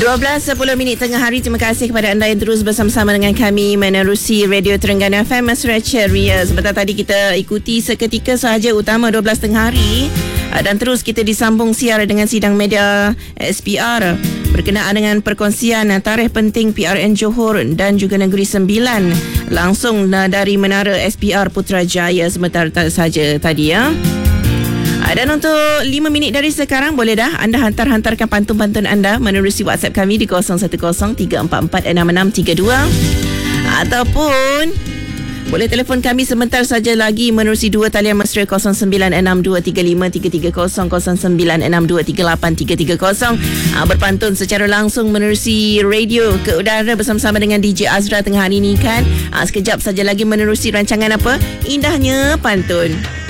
12:10 tengah hari. Terima kasih kepada anda yang terus bersama-sama dengan kami menerusi Radio Terengganu FM Mesra Ceria. Sebentar tadi kita ikuti seketika sahaja utama 12 tengah hari, dan terus kita disambung siar dengan sidang media SPR berkenaan dengan perkongsian tarikh penting PRN Johor dan juga Negeri Sembilan langsung dari Menara SPR Putrajaya sebentar saja tadi ya. Dan untuk 5 minit dari sekarang, boleh dah anda hantarkan pantun-pantun anda menerusi WhatsApp kami di 0103446632 ataupun boleh telefon kami sebentar saja lagi menerusi 2 talian mesra 0962353330 0962383330. Berpantun secara langsung menerusi radio ke udara bersama-sama dengan DJ Azra tengah hari ini kan. Sekejap saja lagi menerusi rancangan apa? Indahnya Pantun.